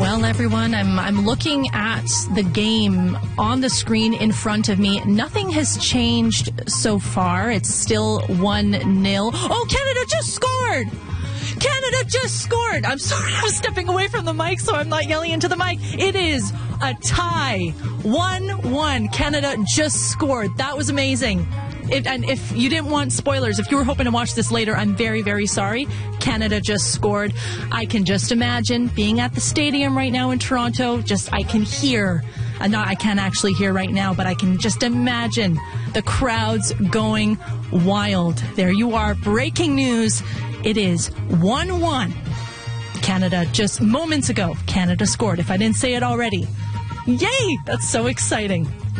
Well, everyone, I'm looking at the game on the screen in front of me. Nothing has changed so far. It's still 1-0. Oh, Canada just scored! Canada just scored! I'm sorry, I'm stepping away from the mic so I'm not yelling into the mic. It is a tie. 1-1. Canada just scored. That was amazing. And if you didn't want spoilers, if you were hoping to watch this later, I'm very, very sorry. Canada just scored. I can just imagine being at the stadium right now in Toronto. I can hear, I can't actually hear right now, but I can just imagine the crowds going wild. There you are. Breaking news. It is 1-1. Canada just moments ago, Canada scored. If I didn't say it already. Yay! That's so exciting.